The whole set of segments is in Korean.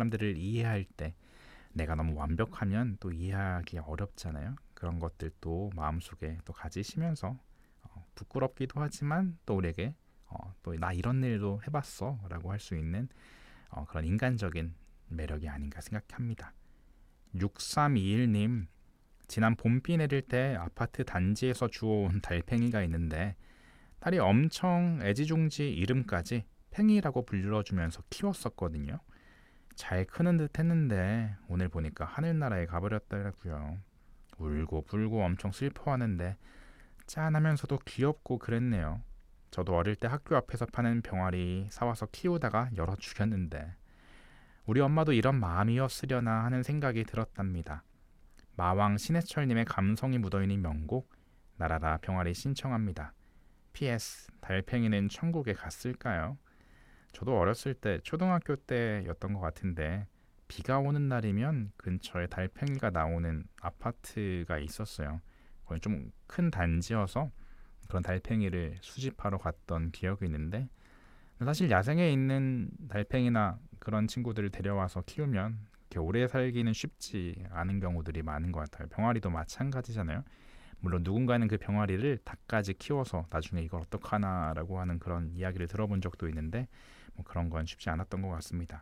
사람들을 이해할 때 내가 너무 완벽하면 또 이해하기 어렵잖아요. 그런 것들도 마음속에 또 가지시면서 부끄럽기도 하지만 또 우리에게 또 나 이런 일도 해봤어 라고 할 수 있는 그런 인간적인 매력이 아닌가 생각합니다. 6321님, 지난 봄비 내릴 때 아파트 단지에서 주워온 달팽이가 있는데 딸이 엄청 애지중지 이름까지 팽이라고 불러주면서 키웠었거든요. 잘 크는 듯 했는데 오늘 보니까 하늘나라에 가버렸더라고요. 울고 불고 엄청 슬퍼하는데 짠하면서도 귀엽고 그랬네요. 저도 어릴 때 학교 앞에서 파는 병아리 사와서 키우다가 열어 죽였는데 우리 엄마도 이런 마음이었으려나 하는 생각이 들었답니다. 마왕 신해철님의 감성이 묻어있는 명곡 나라라 병아리 신청합니다. PS 달팽이는 천국에 갔을까요? 저도 어렸을 때 초등학교 때였던 것 같은데 비가 오는 날이면 근처에 달팽이가 나오는 아파트가 있었어요. 거기 좀 큰 단지여서 그런 달팽이를 수집하러 갔던 기억이 있는데 사실 야생에 있는 달팽이나 그런 친구들을 데려와서 키우면 이렇게 오래 살기는 쉽지 않은 경우들이 많은 것 같아요. 병아리도 마찬가지잖아요. 물론 누군가는 그 병아리를 닭까지 키워서 나중에 이걸 어떡하나라고 하는 그런 이야기를 들어본 적도 있는데 뭐 그런 건 쉽지 않았던 것 같습니다.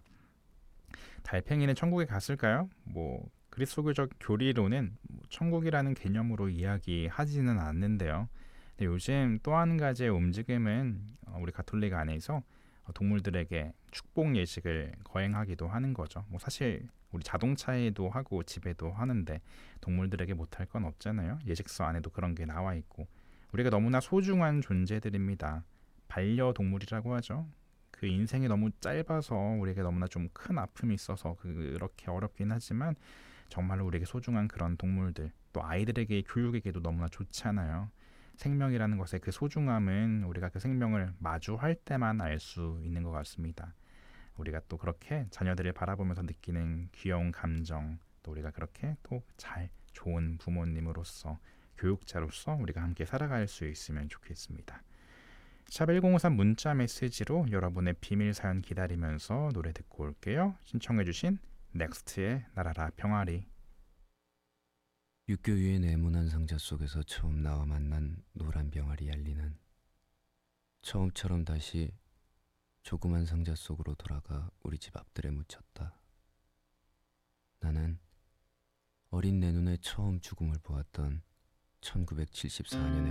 달팽이는 천국에 갔을까요? 뭐 그리스도교적 교리로는 천국이라는 개념으로 이야기하지는 않는데요. 근데 요즘 또 한 가지의 움직임은 우리 가톨릭 안에서 동물들에게 축복 예식을 거행하기도 하는 거죠. 뭐 사실 우리 자동차에도 하고 집에도 하는데 동물들에게 못할 건 없잖아요. 예식서 안에도 그런 게 나와 있고 우리가 너무나 소중한 존재들입니다. 반려동물이라고 하죠. 그 인생이 너무 짧아서 우리에게 너무나 좀 큰 아픔이 있어서 그렇게 어렵긴 하지만 정말로 우리에게 소중한 그런 동물들 또 아이들에게 교육에게도 너무나 좋잖아요. 생명이라는 것의 그 소중함은 우리가 그 생명을 마주할 때만 알 수 있는 것 같습니다. 우리가 또 그렇게 자녀들을 바라보면서 느끼는 귀여운 감정 또 우리가 그렇게 또 잘 좋은 부모님으로서 교육자로서 우리가 함께 살아갈 수 있으면 좋겠습니다. 샵 1053 문자 메시지로 여러분의 비밀 사연 기다리면서 노래 듣고 올게요. 신청해주신 넥스트의 나라라 병아리. 육교 위의 네모난 상자 속에서 처음 나와 만난 노란 병아리 얄리는 처음처럼 다시 조그만 상자 속으로 돌아가 우리 집 앞들에 묻혔다. 나는 어린 내 눈에 처음 죽음을 보았던 1974년의